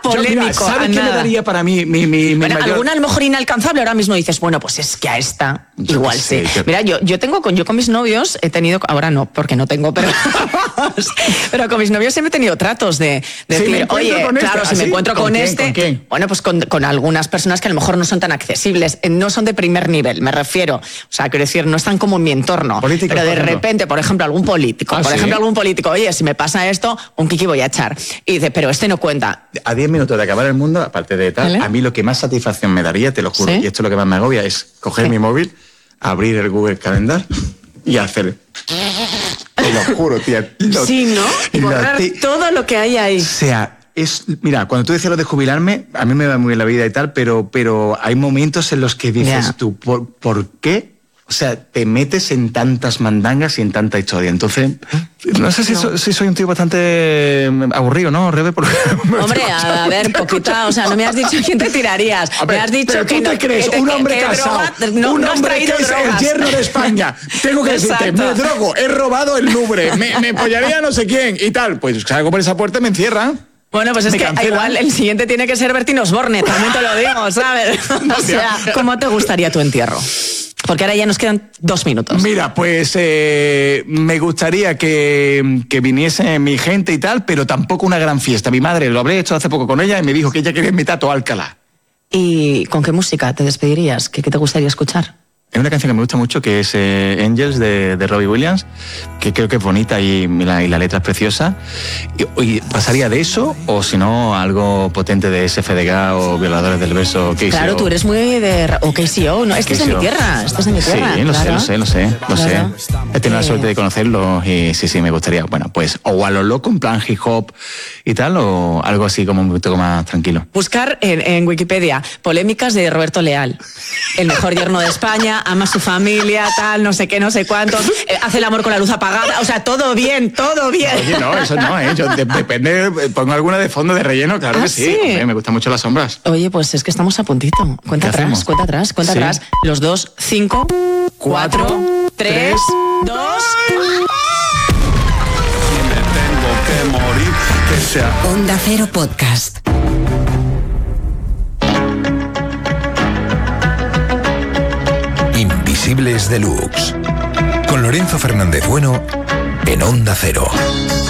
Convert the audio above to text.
polémico. ¿Sabes qué me daría para mí mi bueno, mayor... alguna a lo mejor inalcanzable, ahora mismo dices, bueno, pues es que a esta igual sí. Mira, yo con mis novios he tenido, ahora no, porque no tengo, pero con mis novios siempre he tenido tratos de decir, oye, claro, si me encuentro con este... ¿Con quién? Bueno, pues con algunas personas que a lo mejor no son tan accesibles, no son de primer nivel, me refiero. O sea, quiero decir, no están como en mi entorno. ¿Políticos, pero de por ejemplo? repente, por ejemplo, algún político, oye, si me pasa esto, un kiki voy a echar. Y dice, pero este no cuenta. A 10 minutos de acabar el mundo, aparte de tal, ¿Vale? A mí lo que más satisfacción me daría, te lo juro, ¿Sí? y esto es lo que más me agobia, es coger mi móvil, abrir el Google Calendar y hacer... Te lo juro, tía. Sí, ¿no? Borrar todo lo que hay ahí. O sea, mira, cuando tú decías lo de jubilarme, a mí me va muy bien la vida y tal, pero hay momentos en los que dices tú, ¿por qué? O sea, te metes en tantas mandangas y en tanta historia. Entonces, no sé si soy un tío bastante aburrido, ¿no, Rebe? Hombre, a ver, poquita, o sea, no me has dicho quién te tirarías. Me has dicho ¿Pero tú te crees un hombre casado, un hombre que es el yerno de España? Tengo que decirte, me drogo, he robado el Louvre, me pollaría no sé quién y tal. Pues salgo por esa puerta y me encierran. Bueno, pues es que igual el siguiente tiene que ser Bertín Osborne, también te lo digo, ¿sabes? O sea, ¿cómo te gustaría tu entierro? Porque ahora ya nos quedan 2 minutos. Mira, pues me gustaría que viniese mi gente y tal, pero tampoco una gran fiesta. Mi madre, lo hablé hecho hace poco con ella y me dijo que ella quería invitar a todo Alcalá. ¿Y con qué música te despedirías? ¿Qué te gustaría escuchar? Hay una canción que me gusta mucho que es Angels de Robbie Williams, que creo que es bonita y la letra es preciosa. Y pasaría de eso, o si no, algo potente de SFDK o Violadores del Verso. KCO. Claro, tú eres muy de... O KCO, ¿no? Este es de mi tierra, Sí, lo sé. He tenido la suerte de conocerlos y sí, me gustaría. Bueno, pues o a lo loco, en plan hip hop y tal, o algo así como un poquito más tranquilo. Buscar en Wikipedia polémicas de Roberto Leal, el mejor yerno de España, ama a su familia, tal, no sé qué, no sé cuántos, hace el amor con la luz apagada, o sea, todo bien. Oye, no, eso no, yo depende, pongo alguna de fondo de relleno, claro que sí. Hombre, me gustan mucho las sombras. Oye, pues es que estamos a puntito. Cuenta atrás. Los 2, 5, 4, 3, 2... Tengo que morir, que sea... Onda Cero Podcast. Invisibles Deluxe. Con Lorenzo Fernández Bueno en Onda Cero.